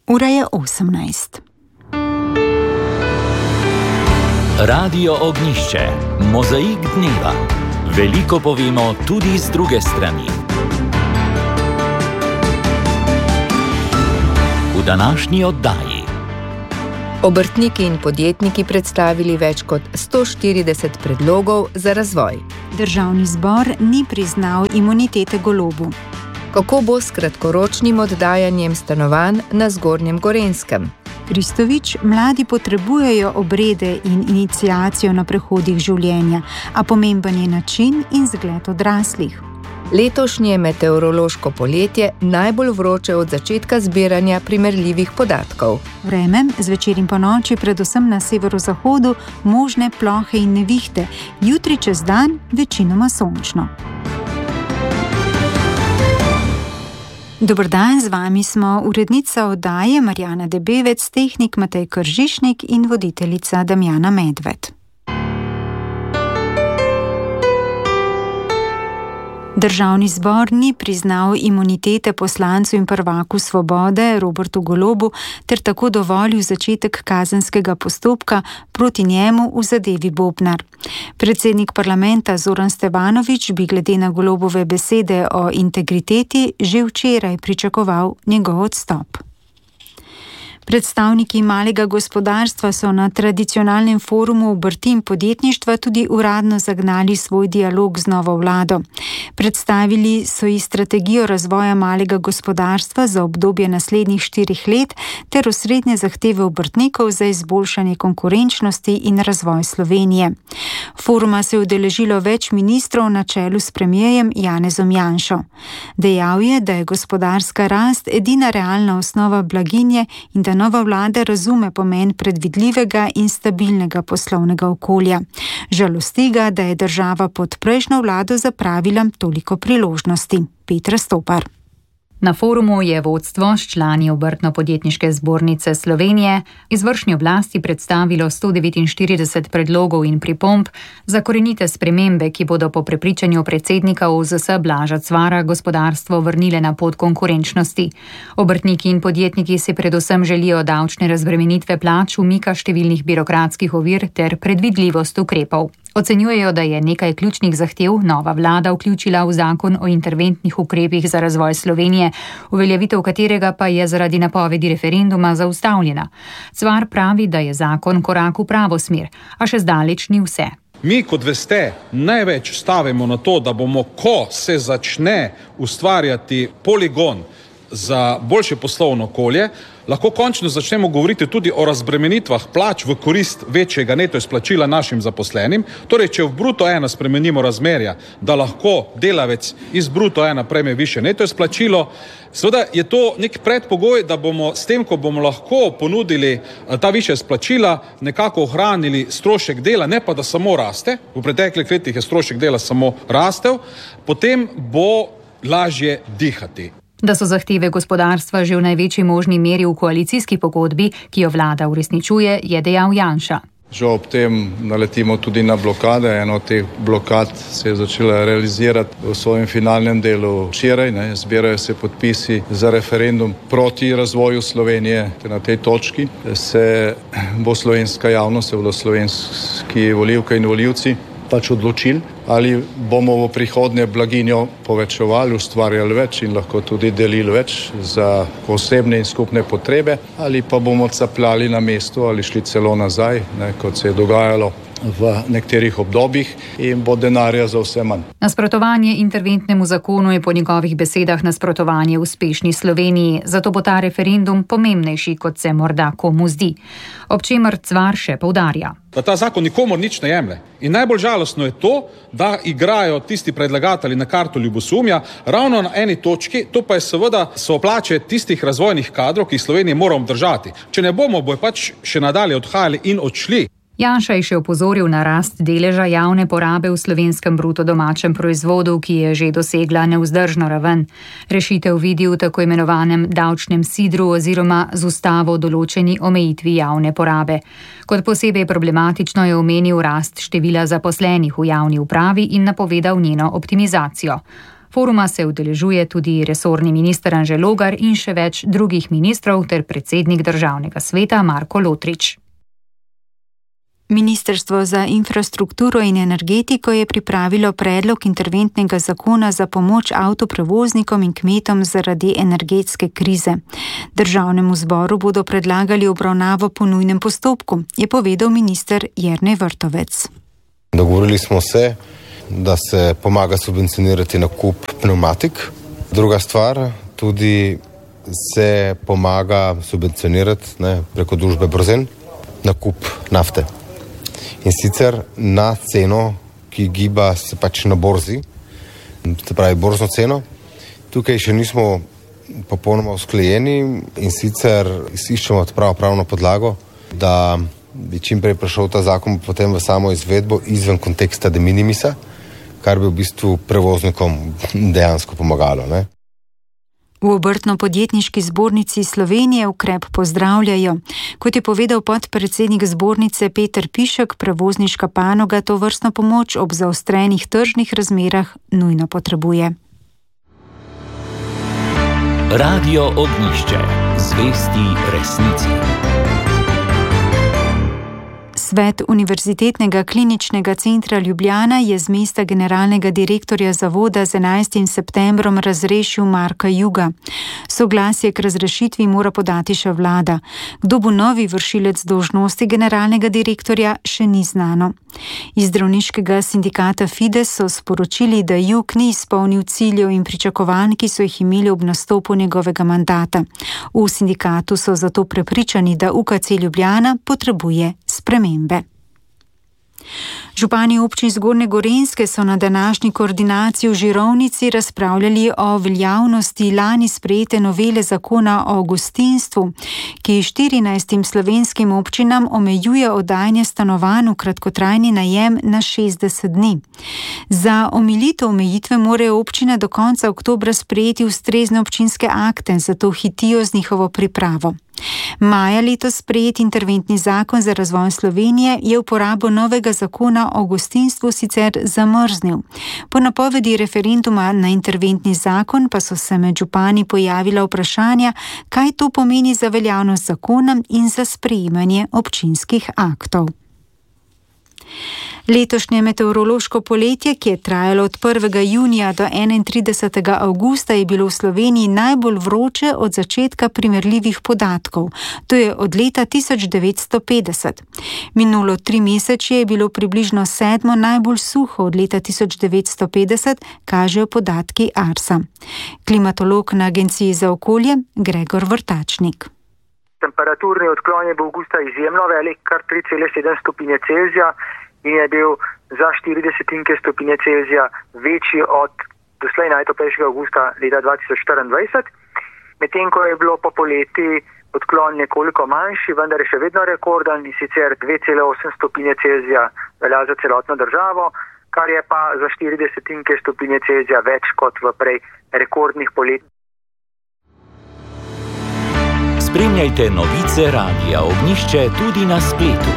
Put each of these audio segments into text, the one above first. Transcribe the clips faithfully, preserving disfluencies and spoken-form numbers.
Ura je osemnajst. Radio Ognjišče, mozaik dneva. Veliko povemo tudi z druge strani. V današnji oddaji obrtniki in podjetniki predstavili več kot sto štirideset predlogov za razvoj. Državni zbor ni priznal imunitete Golobu. Kako bo s kratkoročnim oddajanjem stanovanj na Zgornjem Gorenjskem? Kristovič, mladi potrebujejo obrede in iniciacijo na prehodih življenja, a pomemben je način in zgled odraslih. Letošnje meteorološko poletje najbolj vroče od začetka zbiranja primerljivih podatkov. Vreme, zvečer in ponoči, predvsem na severozahodu, možne plohe in nevihte, jutri čez dan večinoma sončno. Dober dan, z vami smo urednica oddaje Marjana Debevec, tehnik Matej Kržišnik in voditeljica Damjana Medved. Državni zbor ni priznal imunitete poslancu in prvaku Svobode Robertu Golobu ter tako dovolil začetek kazenskega postopka proti njemu v zadevi Bobnar. Predsednik parlamenta Zoran Stevanović bi glede na Golobove besede o integriteti že včeraj pričakoval njegov odstop. Predstavniki malega gospodarstva so na tradicionalnem forumu obrti in podjetništva tudi uradno zagnali svoj dialog z novo vlado. Predstavili so ji strategijo razvoja malega gospodarstva za obdobje naslednjih štirih let ter osrednje zahteve obrtnikov za izboljšanje konkurenčnosti in razvoj Slovenije. Foruma se je udeležilo več ministrov na čelu s premierjem Janezom Janšo. Dejal je, da je gospodarska rast edina realna osnova blaginje in da nova vlada razume pomen predvidljivega in stabilnega poslovnega okolja. Žalosti ga, da je država pod prejšnjo vlado zapravila toliko priložnosti. Petra Stopar. Na forumu je vodstvo s člani Obrtno-podjetniške zbornice Slovenije izvršni oblasti predstavilo sto devetinštirideset predlogov in pripomb za korenite spremembe, ki bodo po prepričanju predsednika O Z S Blaža Cvara gospodarstvo vrnile na pot konkurenčnosti. Obrtniki in podjetniki si predvsem želijo davčne razbremenitve plač, umika številnih birokratskih ovir ter predvidljivost ukrepov. Ocenjujejo, da je nekaj ključnih zahtev nova vlada vključila v zakon o interventnih ukrepih za razvoj Slovenije, uveljavitev katerega pa je zaradi napovedi referenduma zaustavljena. Cvar pravi, da je zakon korak v pravo smer, a še zdaleč ni vse. Mi, kot veste, največ stavimo na to, da bomo, ko se začne ustvarjati poligon za boljše poslovno okolje, lahko končno začnemo govoriti tudi o razbremenitvah plač v korist večjega neto izplačila našim zaposlenim. Torej, če v bruto ena spremenimo razmerja, da lahko delavec iz bruto ena prejme više neto izplačilo, seveda je to nek predpogoj, da bomo s tem, ko bomo lahko ponudili ta višja izplačila, nekako ohranili strošek dela, ne pa da samo raste. V preteklih letih je strošek dela samo rastel, potem bo lažje dihati. Da so zahteve gospodarstva že v največji možni meri v koalicijski pogodbi, ki jo vlada uresničuje, je dejal Janša. Žal ob tem naletimo tudi na blokade. Eno od teh blokad se je začela realizirati v svojem finalnem delu včeraj. Ne. Zbirajo se podpisi za referendum proti razvoju Slovenije. Na tej točki se bo slovenska javnost, se bodo slovenski volivke in volivci pač odločili, ali bomo v prihodnje blaginjo povečevali, ustvarjali več in lahko tudi delili več za osebne in skupne potrebe, ali pa bomo capljali na mestu ali šli celo nazaj, ne, kot se je dogajalo v nekaterih obdobjih, in bo denarja za vse manj. Nasprotovanje interventnemu zakonu je po njegovih besedah nasprotovanje uspešni Sloveniji, zato bo ta referendum pomembnejši, kot se morda komu zdi. Ob čemer Cvar še poudarja. Da ta zakon nikomor nič ne jemlje. In najbolj žalostno je to, da igrajo tisti predlagatelji na karto ljubosumja ravno na eni točki, to pa je seveda so plače tistih razvojnih kadrov, ki Sloveniji moramo držati. Če ne bomo, bojo pač še nadalje odhajali in odšli. Janša je še opozoril na rast deleža javne porabe v slovenskem bruto domačem proizvodu, ki je že dosegla nevzdržno raven. Rešitev vidi v tako imenovanem davčnem sidru oziroma z ustavo določeni omejitvi javne porabe. Kot posebej problematično je omenil rast števila zaposlenih v javni upravi in napovedal njeno optimizacijo. Foruma se udeležuje tudi resorni minister Anže Logar in še več drugih ministrov ter predsednik državnega sveta Marko Lotrič. Ministrstvo za infrastrukturo in energetiko je pripravilo predlog interventnega zakona za pomoč avtoprevoznikom in kmetom zaradi energetske krize. Državnemu zboru bodo predlagali obravnavo po nujnem postopku, je povedal minister Jernej Vrtovec. Dogovorili smo se, da se pomaga subvencionirati nakup pneumatik. Druga stvar, tudi se pomaga subvencionirati ne, preko družbe Brzen nakup nafte. In sicer na ceno, ki giba se pač na borzi, se pravi borzno ceno. Tukaj še nismo popolnoma usklajeni in sicer iščemo pravo pravno podlago, da bi čim prej prišel ta zakon potem v samo izvedbo izven konteksta de minimisa, kar bi v bistvu prevoznikom dejansko pomagalo. Ne? V Obrtno-podjetniški zbornici Slovenije ukrep pozdravljajo. Kot je povedal podpredsednik zbornice Peter Pišek, prevozniška panoga to vrstno pomoč ob zaostrenih tržnih razmerah nujno potrebuje. Radio Ognjišče. Zvesti resnici. Svet Univerzitetnega kliničnega centra Ljubljana je z mesta generalnega direktorja zavoda z enajstim septembrom razrešil Marka Juga. Soglasje k razrešitvi mora podati še vlada. Kdo bo novi vršilec dolžnosti generalnega direktorja, še ni znano. Iz zdravniškega sindikata Fides so sporočili, da Jug ni izpolnil ciljev in pričakovanj, ki so jih imeli ob nastopu njegovega mandata. V sindikatu so zato prepričani, da U K C Ljubljana potrebuje spremembe. Župani občin Zgornje Gorenjske so na današnji koordinaciji v Žirovnici razpravljali o veljavnosti lani sprejete novele zakona o gostinstvu, ki štirinajstim slovenskim občinam omejuje oddajanje stanovanj v kratkotrajni najem na šestdeset dni. Za omilitev omejitve morajo občine do konca oktobra sprejeti ustrezne občinske akte, zato hitijo z njihovo pripravo. Maja letos sprejeti interventni zakon za razvoj Slovenije je uporabo novega zakona o gostinstvu sicer zamrznil. Po napovedi referenduma na interventni zakon pa so se med župani pojavila vprašanja, kaj to pomeni za veljavnost zakona in za sprejemanje občinskih aktov. Letošnje meteorološko poletje, ki je trajalo od prvega junija do enaintridesetega avgusta, je bilo v Sloveniji najbolj vroče od začetka primerljivih podatkov. To je od leta tisoč devetsto petdeset. Minulo tri mesečje je bilo približno sedmo najbolj suho od leta tisoč devetsto petdeset, kažejo podatki Arsa. Klimatolog na Agenciji za okolje Gregor Vrtačnik. Temperaturni odklon je bil avgusta izjemno velik, kar tri cele sedem stopinje Celzija, in je bil za štiri desetinke stopinje Celzija večji od doslej najtoplejšega avgusta leta dva tisoč štiriindvajset. Medtem ko je bilo po poleti odklon nekoliko manjši, vendar je še vedno rekorden, in sicer dve cele osem stopinje Celzija velja za celotno državo, kar je pa za štiri desetinke stopinje Celzija več kot v prej rekordnih poletih. Spremljajte novice Radia Ognjišče tudi na spletu.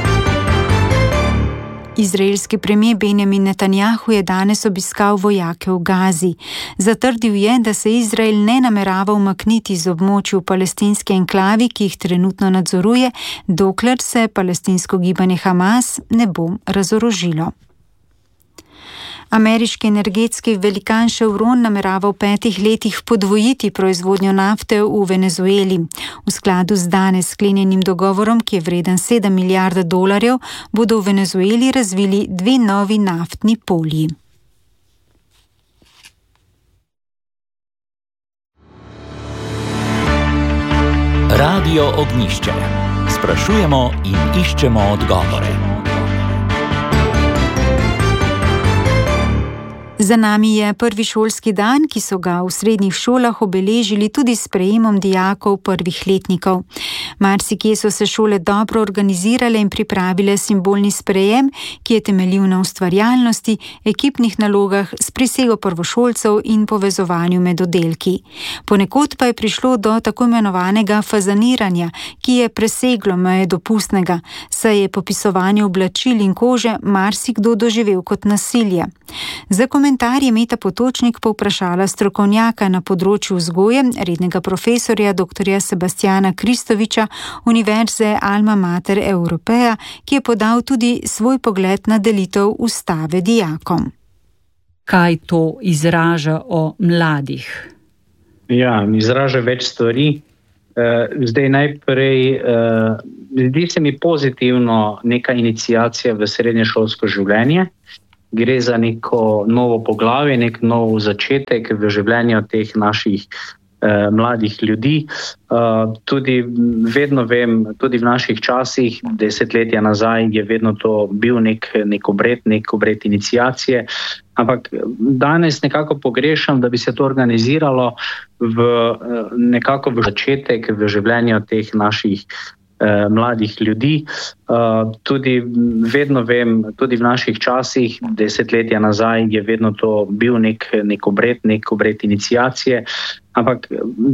Izraelski premijer Benjamin Netanjahu je danes obiskal vojake v Gazi. Zatrdil je, da se Izrael ne namerava umakniti z območja v palestinski enklavi, ki jih trenutno nadzoruje, dokler se palestinsko gibanje Hamas ne bo razorožilo. Ameriški energetski velikan Chevron namerava v petih letih podvojiti proizvodnjo nafte v Venezueli. V skladu z danes sklenjenim dogovorom, ki je vreden sedem milijard dolarjev, bodo v Venezueli razvili dve novi naftni polji. Radio Ognjišče. Sprašujemo in iščemo odgovore. Za nami je prvi šolski dan, ki so ga v srednjih šolah obeležili tudi s sprejemom dijakov prvih letnikov. Marsikje so se šole dobro organizirale in pripravile simbolni sprejem, ki je temeljil na ustvarjalnosti, ekipnih nalogah, s prisego prvošolcev in povezovanju med oddelki. Ponekod pa je prišlo do tako imenovanega fazaniranja, ki je preseglo meje dopustnega, saj je popisovanje oblačil in kože marsikdo doživel kot nasilje. Za komentar komentar je Meta Potočnik povprašala strokovnjaka na področju vzgoje, rednega profesorja doktorja Sebastiana Kristoviča Univerze Alma Mater Europeja, ki je podal tudi svoj pogled na delitev ustave dijakom. Kaj to izraža o mladih? Ja, izraža več stvari. Zdaj najprej, zdi se mi pozitivno neka iniciacija v srednješolsko življenje. Gre za neko novo poglavje, nek nov začetek v življenju teh naših eh, mladih ljudi. Uh, tudi vedno vem, tudi v naših časih, desetletja nazaj, je vedno to bil nek, nek obred, nek obred iniciacije. Ampak danes nekako pogrešam, da bi se to organiziralo v nekako v začetek v življenju teh naših eh, mladih ljudi. Uh, tudi vedno vem, tudi v naših časih, desetletja nazaj, je vedno to bil nek, nek obred, nek obred iniciacije. Ampak